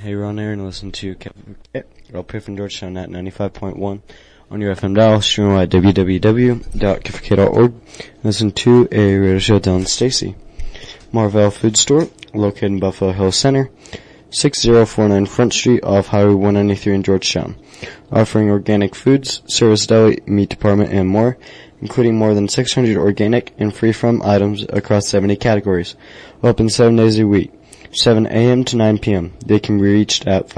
Hey, Ron Aaron, listen to I'll Pray from Georgetown at 95.1 on your FM dial, stream at www.kfk.org. Listen to a radio show down Stacy. Marvell Food Store, located in Buffalo Hills Center, 6049 Front Street off Highway 193 in Georgetown. Offering organic foods, service deli, meat department, and more, including more than 600 organic and free-from items across 70 categories. Open 7 days a week, 7 a.m. to 9 p.m. They can be reached at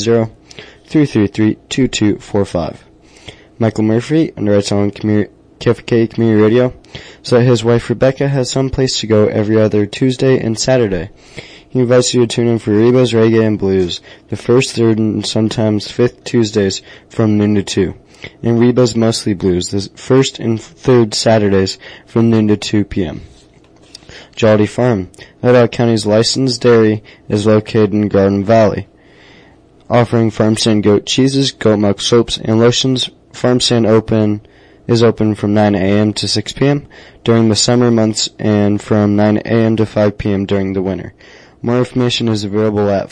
530-333-2245. Michael Murphy underwrites on KFK Community Radio, so that his wife Rebecca has some place to go every other Tuesday and Saturday. He invites you to tune in for Reba's Reggae and Blues, the first, third, and sometimes fifth Tuesdays from noon to 2. And Reba's Mostly Blues, the first and third Saturdays from noon to 2 p.m. Jollity Farm, Idaho County's licensed dairy, is located in Garden Valley, offering farm stand goat cheeses, goat milk soaps, and lotions. Farm stand is open from 9 a.m. to 6 p.m. during the summer months and from 9 a.m. to 5 p.m. during the winter. More information is available at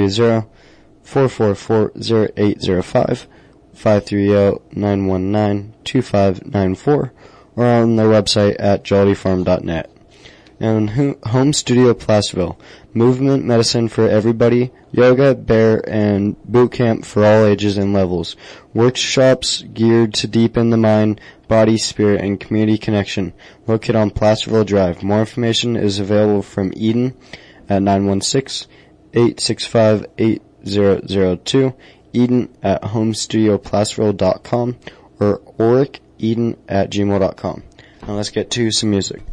530-444-0805, 530-919-2594, or on their website at jollyfarm.net. And Home Studio Placerville, movement medicine for everybody, yoga, bear, and boot camp for all ages and levels. Workshops geared to deepen the mind, body, spirit, and community connection. Located on Placerville Drive. More information is available from Eden at 916-865-8002, Eden at homestudioplacerville.com, or oriceden@gmail.com. Now let's get to some music.